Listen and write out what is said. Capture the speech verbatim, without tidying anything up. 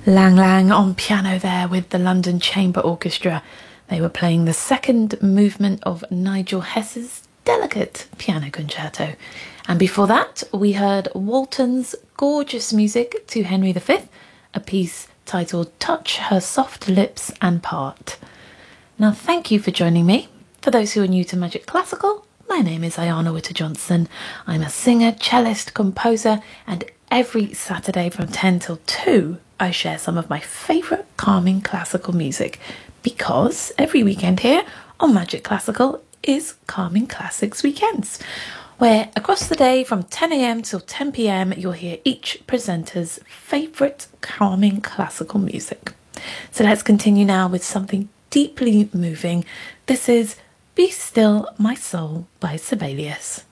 Lang Lang on piano there with the London Chamber Orchestra. They were playing the second movement of Nigel Hess's Delicate Piano Concerto. And before that, we heard Walton's gorgeous music to Henry the Fifth, a piece titled Touch Her Soft Lips and Part. Now, thank you for joining me. For those who are new to Magic Classical, my name is Ayana Witter-Johnson. I'm a singer, cellist, composer, and every Saturday from ten till two, I share some of my favourite calming classical music, because every weekend here on Magic Classical is Calming Classics Weekends, where across the day from ten a.m. till ten p.m. you'll hear each presenter's favourite calming classical music. So let's continue now with something deeply moving. This is Be Still My Soul by Sibelius.